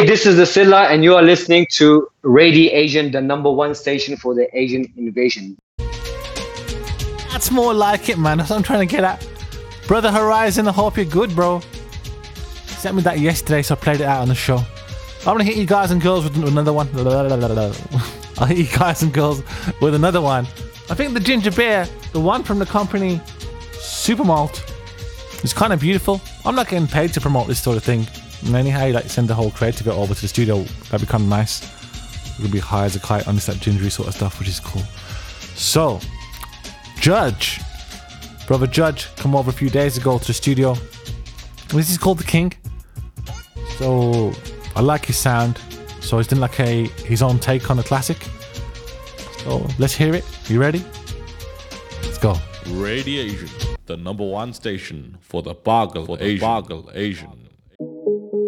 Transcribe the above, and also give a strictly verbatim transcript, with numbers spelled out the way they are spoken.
this is the Silla, and you are listening to Radio Asian, the number one station for the Asian invasion. That's more like it, man. That's what I'm trying to get at. Brother Horizon, I hope you're good, bro. He sent me that yesterday, so I played it out on the show. I'm gonna hit you guys and girls with another one. I'll hit you guys and girls with another one. I think the ginger beer, the one from the company Super Malt, is kind of beautiful. I'm not getting paid to promote this sort of thing. And anyhow, you like send the whole crate to go over to the studio. That'd be kind of nice. We'll be high as a kite on this that gingery sort of stuff, which is cool. So, Judge, brother Judge, come over a few days ago to the studio. This is called The King. So, I like his sound. So he's done like a his own take on the classic. So let's hear it. You ready? Let's go. Radio Asian, the number one station for the Bargle for the Asian. Bargle Asian.